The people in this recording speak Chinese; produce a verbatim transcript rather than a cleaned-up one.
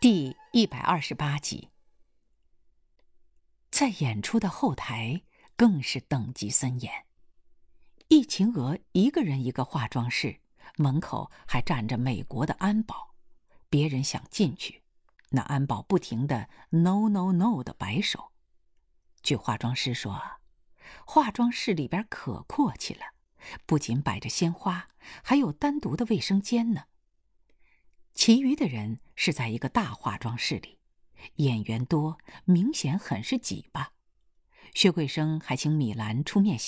第一百二十八集。在演出的后台更是等级森严，易秦娥一个人一个化妆室，门口还站着美国的安保，别人想进去，那安保不停的 no no no 的摆手。据化妆师说，化妆室里边可阔气了，不仅摆着鲜花，还有单独的卫生间呢。其余的人是在一个大化妆室里，演员多，明显很是挤吧。薛桂生还请米兰出面